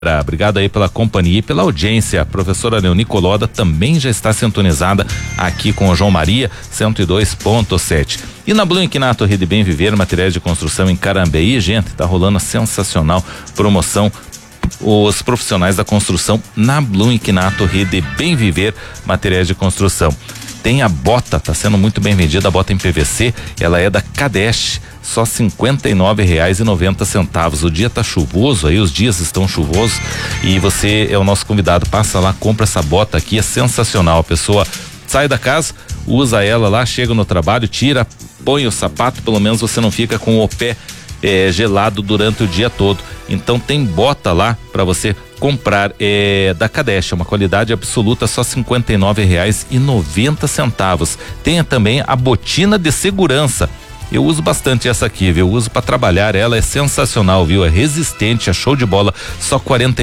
Obrigado aí pela companhia e pela audiência. A professora Leoni Coloda também já está sintonizada aqui com o João Maria, 102.7. E na Blue Inquinato Rede Bem Viver, materiais de construção em Carambeí, gente, tá rolando a sensacional promoção. Os profissionais da construção na Blue Inquinato Rede Bem Viver, materiais de construção. Tem a bota, tá sendo muito bem vendida, a bota em PVC, ela é da Kadesh. Só R$59,90. O dia tá chuvoso aí, os dias estão chuvosos e você é o nosso convidado, passa lá, compra essa bota aqui, é sensacional. A pessoa sai da casa, usa ela lá, chega no trabalho, tira, põe o sapato, pelo menos você não fica com o pé gelado durante o dia todo. Então tem bota lá para você comprar, da Kadesh, uma qualidade absoluta, só R$59,90. Tem também a botina de segurança. Eu uso bastante essa aqui, viu? Eu uso para trabalhar, ela é sensacional, viu? É resistente, é show de bola, só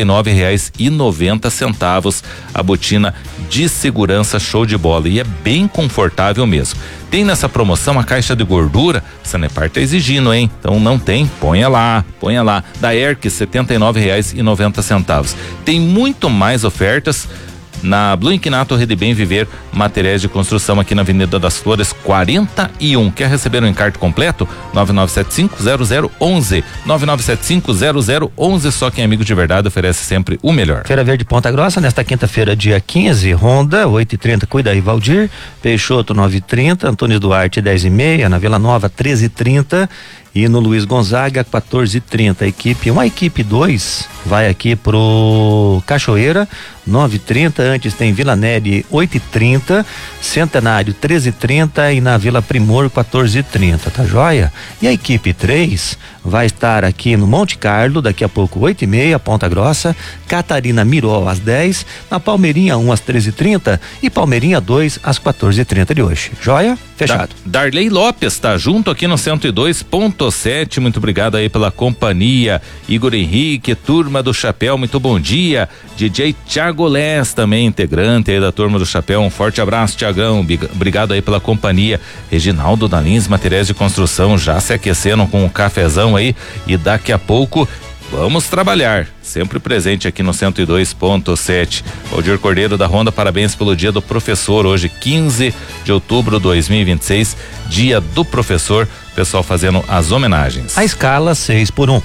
R$49,90 a botina de segurança, show de bola, e é bem confortável mesmo. Tem nessa promoção a caixa de gordura, a Sanepar tá exigindo, hein? Então não tem, ponha lá, da Erk, R$79,90. Tem muito mais ofertas na Blue Inquinato Rede Bem Viver, materiais de construção aqui na Avenida das Flores 41. Quer receber um encarte completo? 9975-0011. 9975-0011. Só quem é amigo de verdade oferece sempre o melhor. Feira Verde Ponta Grossa, nesta quinta-feira, dia 15, Honda 8h30, cuida aí, Valdir. Peixoto 9h30, Antônio Duarte 10h30, na Vila Nova 13h30 e no Luiz Gonzaga 14h30. Uma equipe 2 vai aqui pro Cachoeira 9h30, antes tem Vila Neri 8h30, Centenário 13h30 e na Vila Primor 14h30, tá joia? E a equipe 3 vai estar aqui no Monte Carlo daqui a pouco 8h30, Ponta Grossa, Catarina Miró às 10, na Palmeirinha 1 às 13h30 e Palmeirinha 2 às 14h30 de hoje. Joia? Fechado. Darley Lopes tá junto aqui no 102.7. Muito obrigado aí pela companhia. Igor Henrique, turma do Chapéu, muito bom dia. DJ Thiago Les, também integrante aí da turma do Chapéu, um forte abraço, Thiagão, obrigado aí pela companhia. Reginaldo Dalins, materiais de construção, já se aquecendo com um cafezão aí, e daqui a pouco vamos trabalhar, sempre presente aqui no 102.7. Valdir Cordeiro da Honda, parabéns pelo dia do professor, hoje 15 de outubro de 2026, dia do professor, pessoal fazendo as homenagens. A escala 6x1.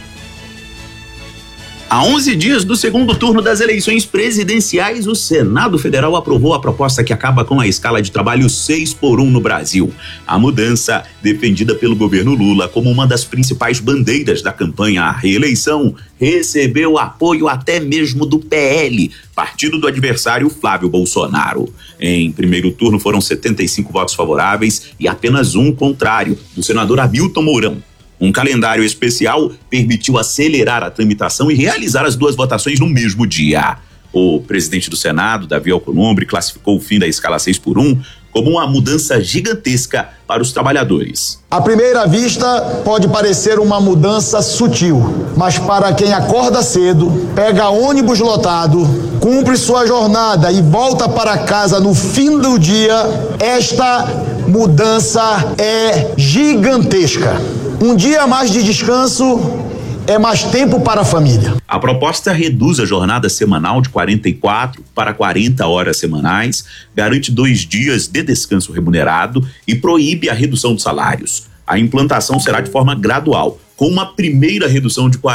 Há 11 dias do segundo turno das eleições presidenciais, o Senado Federal aprovou a proposta que acaba com a escala de trabalho 6x1 no Brasil. A mudança, defendida pelo governo Lula como uma das principais bandeiras da campanha à reeleição, recebeu apoio até mesmo do PL, partido do adversário Flávio Bolsonaro. Em primeiro turno foram 75 votos favoráveis e apenas um contrário, do senador Hamilton Mourão. Um calendário especial permitiu acelerar a tramitação e realizar as duas votações no mesmo dia. O presidente do Senado, Davi Alcolumbre, classificou o fim da escala 6x1 como uma mudança gigantesca para os trabalhadores. À primeira vista, pode parecer uma mudança sutil, mas para quem acorda cedo, pega ônibus lotado, cumpre sua jornada e volta para casa no fim do dia, esta mudança é gigantesca. Um dia a mais de descanso é mais tempo para a família. A proposta reduz a jornada semanal de 44 para 40 horas semanais, garante 2 dias de descanso remunerado e proíbe a redução dos salários. A implantação será de forma gradual, com uma primeira redução de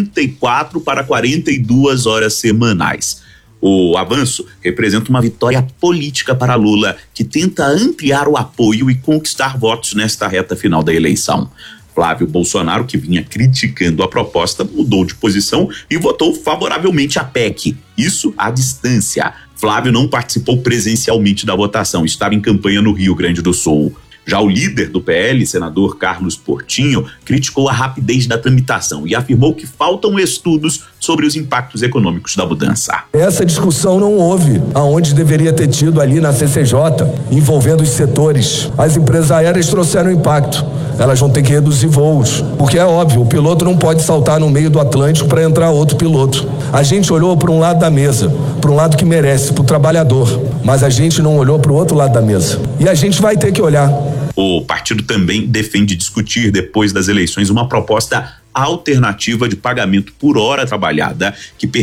44 para 42 horas semanais. O avanço representa uma vitória política para Lula, que tenta ampliar o apoio e conquistar votos nesta reta final da eleição. Flávio Bolsonaro, que vinha criticando a proposta, mudou de posição e votou favoravelmente a PEC. Isso à distância. Flávio não participou presencialmente da votação, estava em campanha no Rio Grande do Sul. Já o líder do PL, senador Carlos Portinho, criticou a rapidez da tramitação e afirmou que faltam estudos sobre os impactos econômicos da mudança. Essa discussão não houve aonde deveria ter tido ali na CCJ, envolvendo os setores. As empresas aéreas trouxeram impacto. Elas vão ter que reduzir voos, porque é óbvio, o piloto não pode saltar no meio do Atlântico para entrar outro piloto. A gente olhou para um lado da mesa, para um lado que merece, para o trabalhador, mas a gente não olhou para o outro lado da mesa. E a gente vai ter que olhar. O partido também defende discutir, depois das eleições, uma proposta alternativa de pagamento por hora trabalhada, que